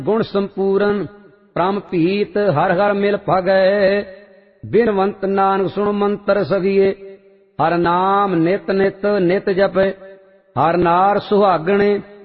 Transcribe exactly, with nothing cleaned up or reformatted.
गुण संपूरन परम पीत हर हर मिल भागै। बिनवंत नानक सुन मंत्र सगिए हर नाम नित नित नित जपै। हर नार सुहागणे